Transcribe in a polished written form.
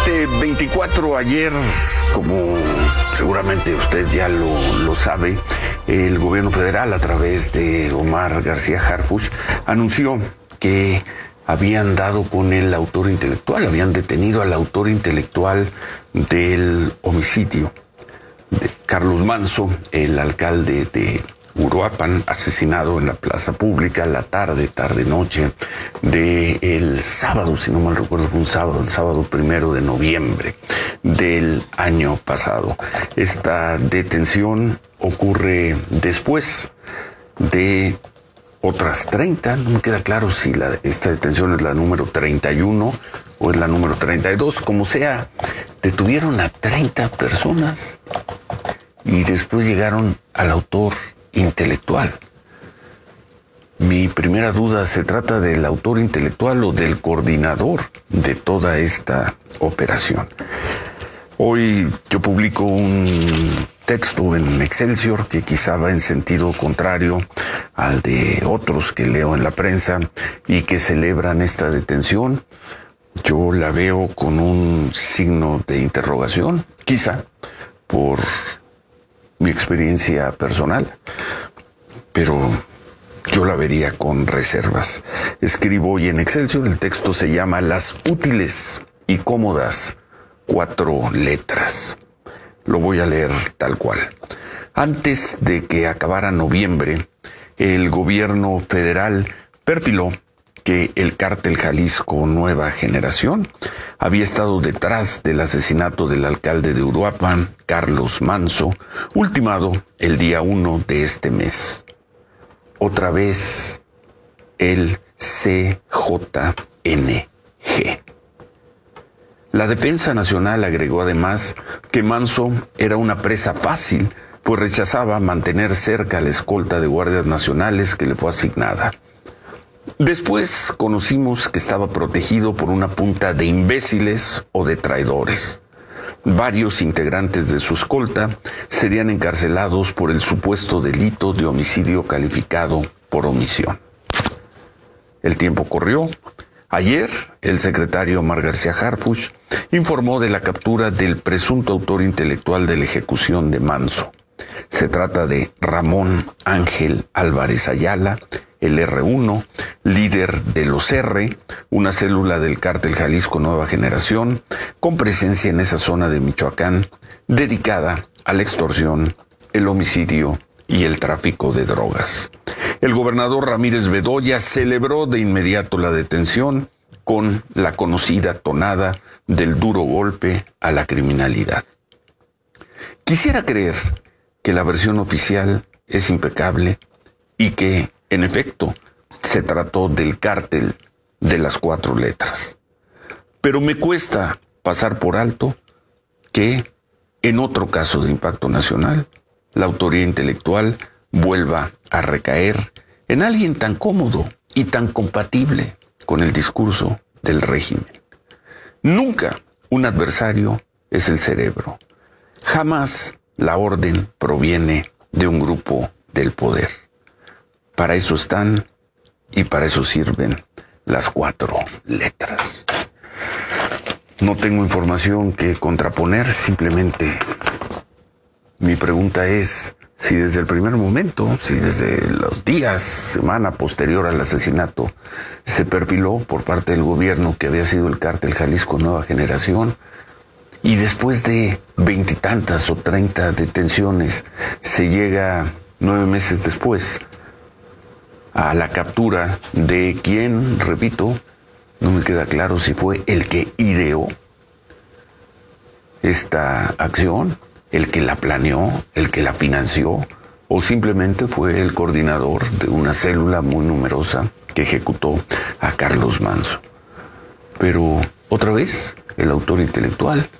7:24 ayer, como seguramente usted ya lo sabe, el gobierno federal a través de Omar García Harfuch anunció que habían dado con el autor intelectual, habían detenido al autor intelectual del homicidio de Carlos Manzo, el alcalde de Uruapan, asesinado en la plaza pública la tarde-noche del sábado, si no mal recuerdo fue un sábado, el sábado 1 de noviembre del año pasado. Esta detención ocurre después de otras 30, no me queda claro si esta detención es la número 31 o es la número 32, como sea, detuvieron a 30 personas y después llegaron al autor intelectual. Mi primera duda, ¿se trata del autor intelectual o del coordinador de toda esta operación? Hoy yo publico un texto en Excelsior que quizá va en sentido contrario al de otros que leo en la prensa y que celebran esta detención. Yo la veo con un signo de interrogación, quizá por mi experiencia personal, pero yo la vería con reservas. Escribo hoy en Excelsior, el texto se llama Las útiles y cómodas 4 letras. Lo voy a leer tal cual. Antes de que acabara noviembre, el gobierno federal perfiló que el cártel Jalisco Nueva Generación había estado detrás del asesinato del alcalde de Uruapan, Carlos Manzo, ultimado el día 1 de este mes. Otra vez el CJNG. La Defensa Nacional agregó además que Manzo era una presa fácil, pues rechazaba mantener cerca la escolta de guardias nacionales que le fue asignada. Después conocimos que estaba protegido por una punta de imbéciles o de traidores. Varios integrantes de su escolta serían encarcelados por el supuesto delito de homicidio calificado por omisión. El tiempo corrió. Ayer, el secretario Omar García Harfuch informó de la captura del presunto autor intelectual de la ejecución de Manzo. Se trata de Ramón Ángel Álvarez Ayala, el R1, líder de los R, una célula del cártel Jalisco Nueva Generación, con presencia en esa zona de Michoacán, dedicada a la extorsión, el homicidio y el tráfico de drogas. El gobernador Ramírez Bedoya celebró de inmediato la detención con la conocida tonada del duro golpe a la criminalidad. Quisiera creer que la versión oficial es impecable y que, en efecto, se trató del cártel de las 4 letras. Pero me cuesta pasar por alto que, en otro caso de impacto nacional, la autoría intelectual vuelva a recaer en alguien tan cómodo y tan compatible con el discurso del régimen. Nunca un adversario es el cerebro. Jamás la orden proviene de un grupo del poder. Para eso están y para eso sirven las 4 letras. No tengo información que contraponer, simplemente mi pregunta es si desde el primer momento, si desde los días, semana posterior al asesinato, se perfiló por parte del gobierno que había sido el cártel Jalisco Nueva Generación, y después de 20 y tantas o 30 detenciones, se llega 9 meses después a la captura de quien, repito, no me queda claro si fue el que ideó esta acción, el que la planeó, el que la financió, o simplemente fue el coordinador de una célula muy numerosa que ejecutó a Carlos Manzo. Pero otra vez, el autor intelectual